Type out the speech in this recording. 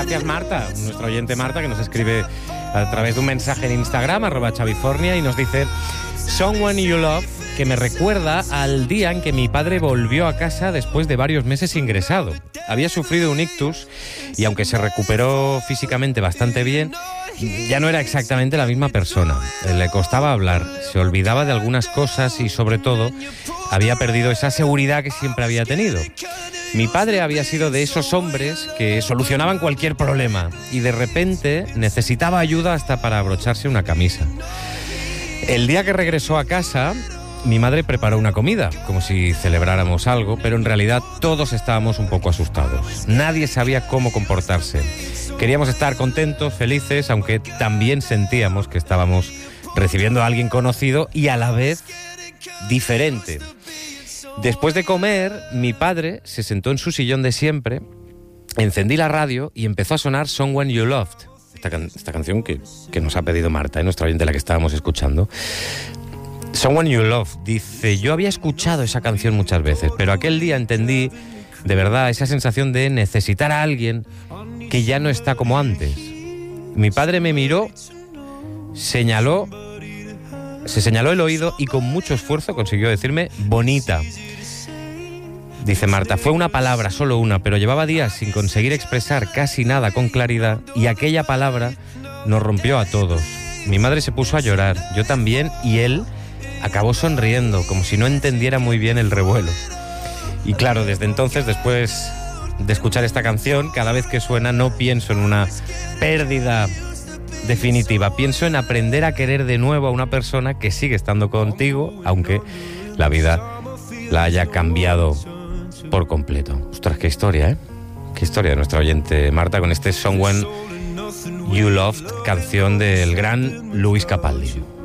Gracias, Marta, nuestra oyente Marta, que nos escribe a través de un mensaje en Instagram, @Chavifornia, y nos dice: Someone You Love, que me recuerda al día en que mi padre volvió a casa después de varios meses ingresado. Había sufrido un ictus y aunque se recuperó físicamente bastante bien, ya no era exactamente la misma persona. Le costaba hablar, se olvidaba de algunas cosas y, sobre todo, había perdido esa seguridad que siempre había tenido. Mi padre había sido de esos hombres que solucionaban cualquier problema y de repente necesitaba ayuda hasta para abrocharse una camisa. El día que regresó a casa, mi madre preparó una comida, como si celebráramos algo, pero en realidad todos estábamos un poco asustados. Nadie sabía cómo comportarse. Queríamos estar contentos, felices, aunque también sentíamos que estábamos recibiendo a alguien conocido y a la vez diferente. Después de comer, mi padre se sentó en su sillón de siempre, encendí la radio y empezó a sonar Someone You Loved, esta canción que nos ha pedido Marta, nuestra oyente, la que estábamos escuchando. Someone You Love, dice: yo había escuchado esa canción muchas veces, pero aquel día entendí de verdad esa sensación de necesitar a alguien que ya no está como antes. Mi padre me miró, se señaló el oído y con mucho esfuerzo consiguió decirme bonita. Dice Marta: fue una palabra, solo una, pero llevaba días sin conseguir expresar casi nada con claridad y aquella palabra nos rompió a todos. Mi madre se puso a llorar, yo también, y él acabó sonriendo, como si no entendiera muy bien el revuelo. Y claro, desde entonces, después de escuchar esta canción, cada vez que suena no pienso en una pérdida definitiva, pienso en aprender a querer de nuevo a una persona que sigue estando contigo, aunque la vida la haya cambiado por completo. Ostras, qué historia, ¿eh? Qué historia de nuestra oyente Marta con este Someone You Loved, canción del gran Lewis Capaldi.